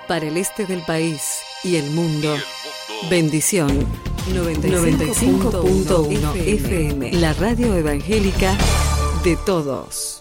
Para el este del país y el mundo. Bendición 95.1 FM. La radio evangélica de todos.